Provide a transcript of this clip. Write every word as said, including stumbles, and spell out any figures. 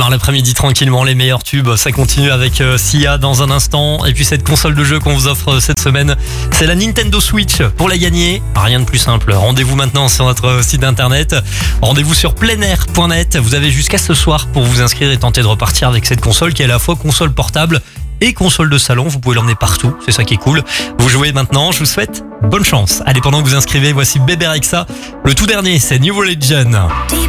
démarre l'après-midi tranquillement, les meilleurs tubes, ça continue avec euh, Sia dans un instant. Et puis cette console de jeu qu'on vous offre cette semaine, c'est la Nintendo Switch. Pour la gagner, rien de plus simple. Rendez-vous maintenant sur notre site internet. Rendez-vous sur pleinair point net. Vous avez jusqu'à ce soir pour vous inscrire et tenter de repartir avec cette console qui est à la fois console portable et console de salon. Vous pouvez l'emmener partout, c'est ça qui est cool. Vous jouez maintenant, je vous souhaite bonne chance. Allez, pendant que vous inscrivez, voici Bébé Rexha. Le tout dernier, c'est New Religion.